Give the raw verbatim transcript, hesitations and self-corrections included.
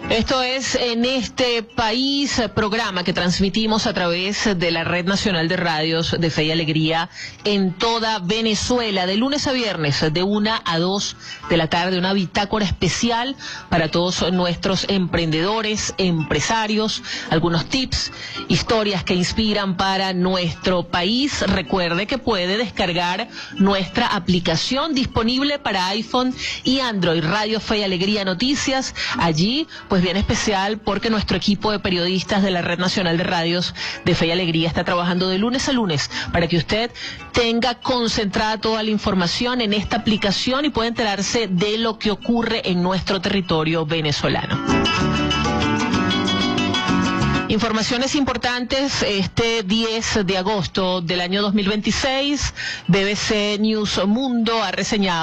Esto es En este País, programa que transmitimos a través de la Red Nacional de Radios de Fe y Alegría en toda Venezuela, de lunes a viernes, de una a dos de la tarde, una bitácora especial para todos nuestros emprendedores, empresarios, algunos tips, historias que inspiran para nuestro país. Recuerde que puede descargar nuestra aplicación disponible para iPhone y Android, Radio Fe y Alegría Noticias. Allí, pues bien especial, porque nuestro equipo de periodistas de la Red Nacional de Radios de Fe y Alegría está trabajando de lunes a lunes para que usted tenga concentrada toda la información en esta aplicación y pueda enterarse de lo que ocurre en nuestro territorio venezolano. Informaciones importantes este diez de agosto del año dos mil veintiséis. B B C News Mundo ha reseñado